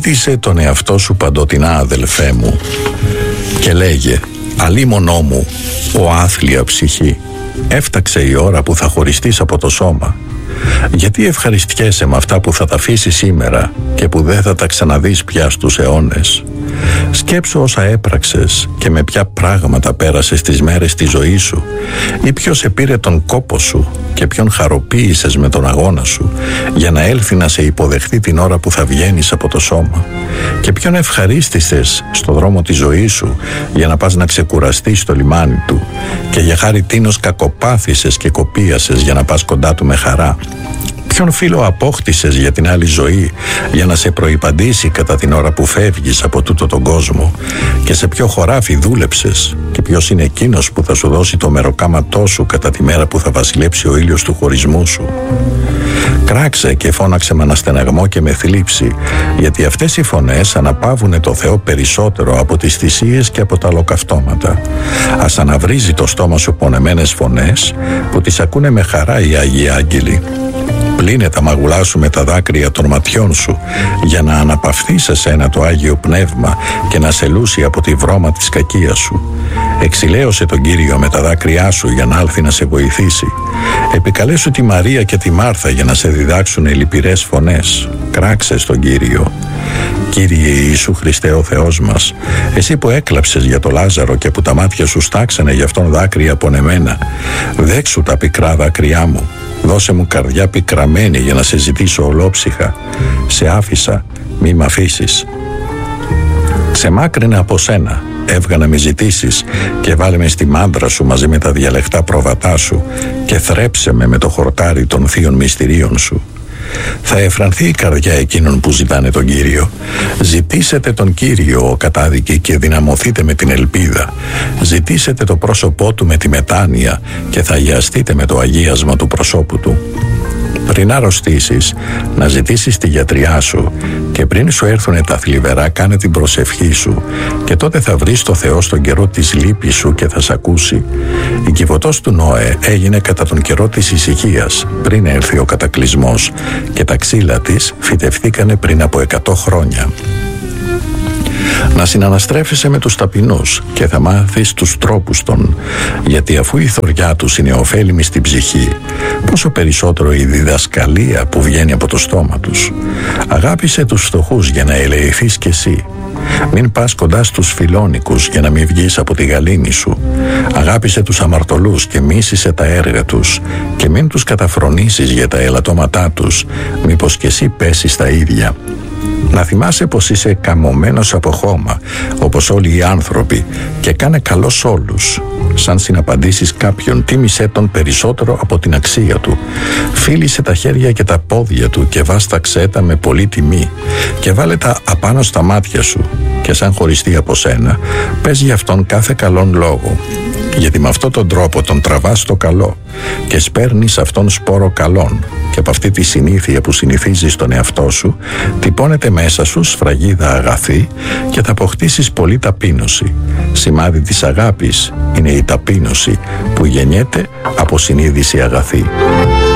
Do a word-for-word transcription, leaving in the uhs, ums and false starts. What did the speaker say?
Ζήτησε τον εαυτό σου παντοτινά, αδελφέ μου, και λέγε: αλίμονό μου, ο άθλια ψυχή, έφταξε η ώρα που θα χωριστείς από το σώμα. Γιατί ευχαριστιέσαι με αυτά που θα τα αφήσεις σήμερα και που δεν θα τα ξαναδείς πια στους αιώνες? Σκέψου όσα έπραξες και με ποια πράγματα πέρασες τις μέρες της ζωής σου, ή ποιος επήρε τον κόπο σου και ποιον χαροποίησες με τον αγώνα σου για να έλθει να σε υποδεχθεί την ώρα που θα βγαίνεις από το σώμα, και ποιον ευχαρίστησες στο δρόμο της ζωής σου για να πας να ξεκουραστείς στο λιμάνι του, και για χάρη τίνος κακοπάθησες και κοπίασες για να πας κοντά του με χαρά. Ποιον φίλο απόκτησες για την άλλη ζωή για να σε προϋπαντήσει κατά την ώρα που φεύγεις από τούτο τον κόσμο, και σε ποιο χωράφι δούλεψες, και ποιος είναι εκείνος που θα σου δώσει το μεροκάματό σου κατά τη μέρα που θα βασιλέψει ο ήλιος του χωρισμού σου. Κράξε και φώναξε με αναστεναγμό και με θλίψη, γιατί αυτές οι φωνές αναπαύουνε το Θεό περισσότερο από τις θυσίες και από τα ολοκαυτώματα. Ας αναβρίζει το στόμα σου πονεμένες φωνές που τις ακούνε με χαρά οι Άγιοι Άγγελοι. Πλύνε τα μαγουλά σου με τα δάκρυα των ματιών σου για να αναπαυθεί σε σένα το Άγιο Πνεύμα και να σε λούσει από τη βρώμα της κακίας σου. Εξηλαίωσε τον Κύριο με τα δάκρυά σου για να έλθει να σε βοηθήσει. Επικαλέσου τη Μαρία και τη Μάρθα για να σε διδάξουν λυπηρές φωνές. Κράξε στον Κύριο. Κύριε Ιησού Χριστέ ο Θεός μας, εσύ που έκλαψες για το Λάζαρο και που τα μάτια σου στάξανε για αυτόν δάκρυα πονεμένα, δέξου τα πικρά δάκρυά μου. Δώσε μου καρδιά πικραμένη για να σε ζητήσω ολόψυχα. Σε άφησα, μη μ' αφήσεις. Ξεμάκρυνε από σένα, έβγα να με ζητήσεις, και βάλε με στη μάντρα σου μαζί με τα διαλεκτά προβατά σου, και θρέψε με με το χορτάρι των θείων μυστηρίων σου. Θα εφρανθεί η καρδιά εκείνων που ζητάνε τον Κύριο. Ζητήσετε τον Κύριο, ο κατάδικοι, και δυναμωθείτε με την ελπίδα. Ζητήσετε το πρόσωπό του με τη μετάνοια και θα αγιαστείτε με το αγίασμα του προσώπου του. Πριν αρρωστήσεις, να ζητήσεις τη γιατριά σου, και πριν σου έρθουνε τα θλιβερά, κάνε την προσευχή σου, και τότε θα βρεις το Θεό στον καιρό της λύπης σου και θα σ' ακούσει. Η κυβωτός του Νόε έγινε κατά τον καιρό της ησυχίας, πριν έρθει ο κατακλυσμός, και τα ξύλα της φυτευθήκανε πριν από εκατό χρόνια. Να συναναστρέφεσαι με τους ταπεινούς και θα μάθεις τους τρόπους των, γιατί αφού η θωριά τους είναι ωφέλιμη στην ψυχή, πόσο περισσότερο η διδασκαλία που βγαίνει από το στόμα τους. Αγάπησε τους φτωχούς για να ελεηθείς κι εσύ. Μην πας κοντά στους φιλόνικους για να μην βγεις από τη γαλήνη σου. Αγάπησε τους αμαρτωλούς και μίσησε τα έργα τους, και μην τους καταφρονήσεις για τα ελαττώματά τους, μήπως κι εσύ πέσεις τα ίδια. Να θυμάσαι πως είσαι καμωμένος από χώμα, όπως όλοι οι άνθρωποι, και κάνε καλό σ' όλους. Σαν συναπαντήσεις κάποιον, τίμησέ τον περισσότερο από την αξία του. Φίλησε τα χέρια και τα πόδια του και βάσταξέ τα με πολύ τιμή, και βάλε τα απάνω στα μάτια σου, και σαν χωριστεί από σένα, πες για αυτόν κάθε καλόν λόγο. Γιατί με αυτόν τον τρόπο τον τραβάς στο καλό και σπέρνεις αυτόν σπόρο καλών, και από αυτή τη συνήθεια που συνηθίζεις τον εαυτό σου τυπώνεται μέσα σου σφραγίδα αγαθή, και θα αποκτήσεις πολύ ταπείνωση. Σημάδι της αγάπης είναι η ταπείνωση που γεννιέται από συνείδηση αγαθή.